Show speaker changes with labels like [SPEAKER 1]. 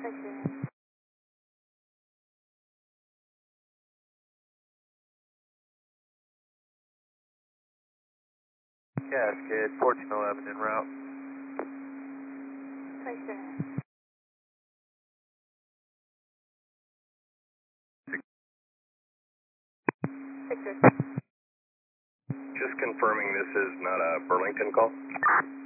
[SPEAKER 1] Cascade, 1411 en route.
[SPEAKER 2] Just confirming this is not a Burlington call.